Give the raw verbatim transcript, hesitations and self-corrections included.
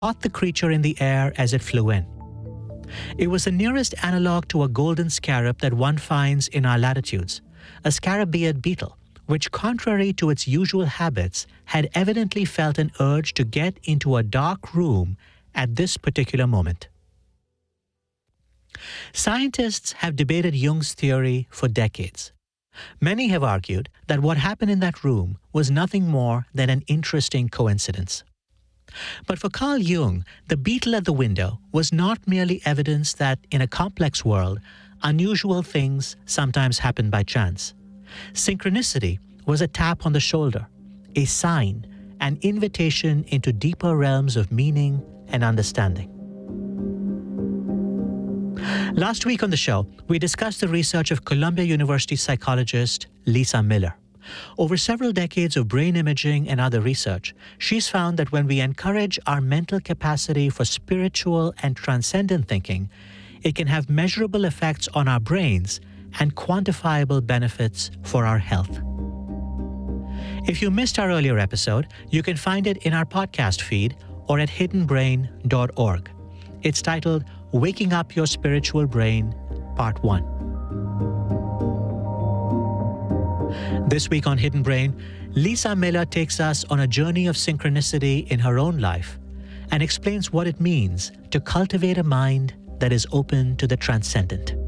caught the creature in the air as it flew in. It was the nearest analog to a golden scarab that one finds in our latitudes, a scarabaeid beetle, which, contrary to its usual habits, had evidently felt an urge to get into a dark room at this particular moment. Scientists have debated Jung's theory for decades. Many have argued that what happened in that room was nothing more than an interesting coincidence. But for Carl Jung, the beetle at the window was not merely evidence that in a complex world, unusual things sometimes happen by chance. Synchronicity was a tap on the shoulder, a sign, an invitation into deeper realms of meaning and understanding. Last week on the show, we discussed the research of Columbia University psychologist Lisa Miller. Over several decades of brain imaging and other research, she's found that when we encourage our mental capacity for spiritual and transcendent thinking, it can have measurable effects on our brains and quantifiable benefits for our health. If you missed our earlier episode, you can find it in our podcast feed or at hidden brain dot org. It's titled Waking Up Your Spiritual Brain, Part one. This week on Hidden Brain, Lisa Miller takes us on a journey of synchronicity in her own life and explains what it means to cultivate a mind that is open to the transcendent.